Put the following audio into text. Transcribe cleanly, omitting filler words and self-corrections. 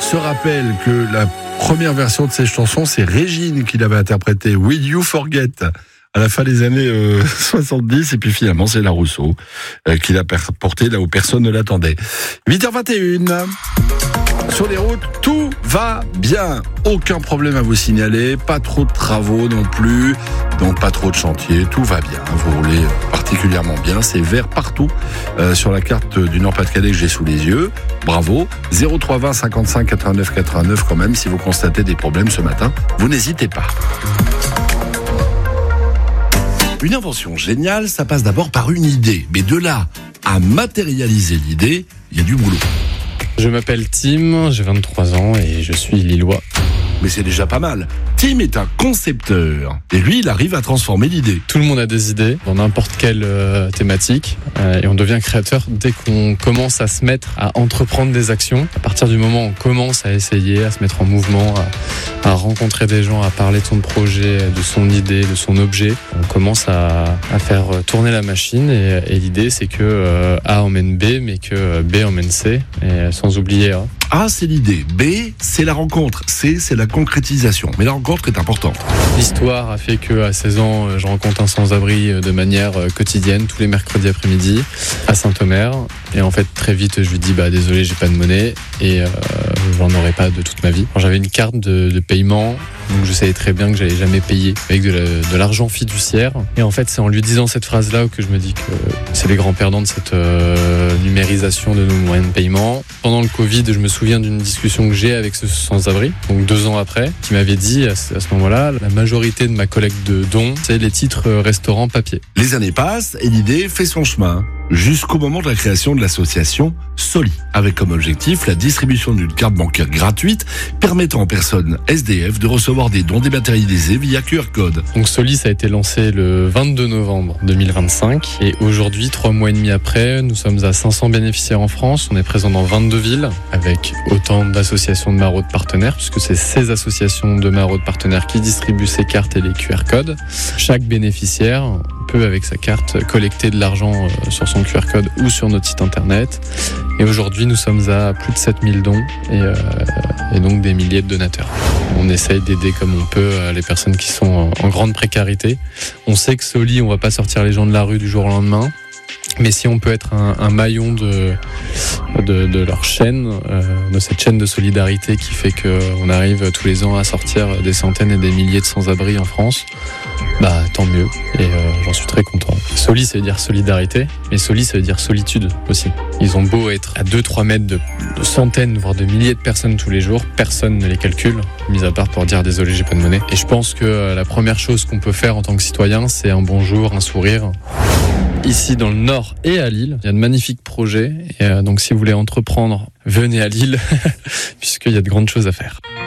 se rappelle que la première version de cette chanson, c'est Régine qui l'avait interprétée, Will You Forget, à la fin des années 70, et puis finalement c'est La Rousseau qui l'a portée là où personne ne l'attendait. 8h21. Sur les routes, tout va bien. Aucun problème à vous signaler. Pas trop de travaux non plus. Donc pas trop de chantiers. Tout va bien. Vous roulez particulièrement bien. C'est vert partout sur la carte du Nord-Pas-de-Calais que j'ai sous les yeux. Bravo. 0320 55 89 89 quand même. Si vous constatez des problèmes ce matin, vous n'hésitez pas. Une invention géniale, ça passe d'abord par une idée. Mais de là à matérialiser l'idée, il y a du boulot. Je m'appelle Tim, j'ai 23 ans et je suis lillois. Mais c'est déjà pas mal. Tim est un concepteur. Et lui, il arrive à transformer l'idée. Tout le monde a des idées dans n'importe quelle thématique. Et on devient créateur dès qu'on commence à se mettre à entreprendre des actions. À partir du moment où on commence à essayer, à se mettre en mouvement, à rencontrer des gens, à parler de son projet, de son idée, de son objet, on commence à faire tourner la machine. Et l'idée, c'est que A emmène B, mais que B emmène C. Et sans oublier A. A, c'est l'idée. B, c'est la rencontre. C, c'est la concrétisation. Mais la rencontre est importante. L'histoire a fait qu'à 16 ans, je rencontre un sans-abri de manière quotidienne, tous les mercredis après-midi, à Saint-Omer. Et en fait, très vite, je lui dis, désolé, j'ai pas de monnaie. Et j'en aurai pas de toute ma vie. Alors, j'avais une carte de paiement, donc je savais très bien que j'allais jamais payer avec de l'argent fiduciaire. Et en fait, c'est en lui disant cette phrase-là que je me dis que c'est les grands perdants de cette numérisation de nos moyens de paiement. Pendant le Covid, je me souviens d'une discussion que j'ai avec ce sans-abri, donc 2 ans après, qui m'avait dit à ce moment-là, la majorité de ma collecte de dons, c'est les titres restaurants papier. Les années passent et l'idée fait son chemin. Jusqu'au moment de la création de l'association Soli, avec comme objectif la distribution d'une carte bancaire gratuite permettant aux personnes SDF de recevoir des dons dématérialisés via QR code. Donc Soli, ça a été lancé le 22 novembre 2025 et aujourd'hui, 3 mois et demi après, nous sommes à 500 bénéficiaires en France. On est présent dans 22 villes avec autant d'associations de maraudes partenaires puisque c'est ces associations de maraudes partenaires qui distribuent ces cartes et les QR codes. Chaque bénéficiaire peut, avec sa carte, collecter de l'argent sur son QR code ou sur notre site internet. Et aujourd'hui, nous sommes à plus de 7000 dons et donc des milliers de donateurs. On essaye d'aider comme on peut les personnes qui sont en grande précarité. On sait que Soli, on va pas sortir les gens de la rue du jour au lendemain. Mais si on peut être un maillon de leur chaîne, de cette chaîne de solidarité qui fait qu'on arrive tous les ans à sortir des centaines et des milliers de sans-abri en France, tant mieux. Et j'en suis très content. Soli, ça veut dire solidarité, mais Soli, ça veut dire solitude aussi. Ils ont beau être à 2-3 mètres de centaines, voire de milliers de personnes tous les jours, personne ne les calcule, mis à part pour dire désolé, j'ai pas de monnaie. Et je pense que la première chose qu'on peut faire en tant que citoyen, c'est un bonjour, un sourire. Ici dans le Nord et à Lille, il y a de magnifiques projets. Et donc si vous voulez entreprendre, venez à Lille, puisqu'il y a de grandes choses à faire.